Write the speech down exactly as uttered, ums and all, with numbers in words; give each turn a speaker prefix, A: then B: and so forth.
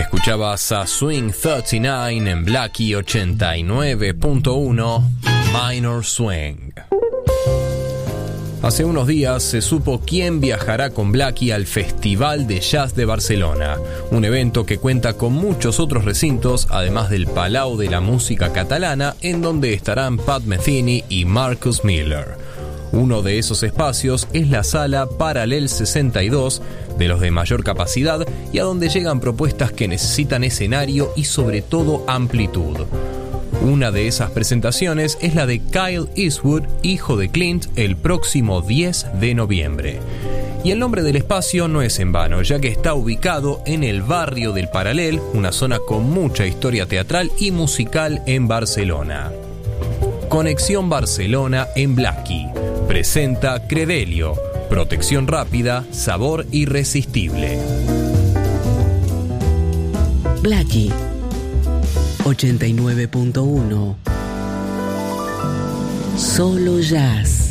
A: Escuchabas a Swing treinta y nueve en Blackie ochenta y nueve punto uno, Minor Swing. Hace unos días se supo quién viajará con Blackie al Festival de Jazz de Barcelona, un evento que cuenta con muchos otros recintos, además del Palau de la Música Catalana, en donde estarán Pat Metheny y Marcus Miller. Uno de esos espacios es la sala Paralel sesenta y dos, de los de mayor capacidad y a donde llegan propuestas que necesitan escenario y sobre todo amplitud. Una de esas presentaciones es la de Kyle Eastwood, hijo de Clint, el próximo diez de noviembre. Y el nombre del espacio no es en vano, ya que está ubicado en el barrio del Paralel, una zona con mucha historia teatral y musical en Barcelona. Conexión Barcelona en Blackie. Presenta Credelio. Protección rápida, sabor irresistible.
B: Blackie ochenta y nueve punto uno. Solo jazz.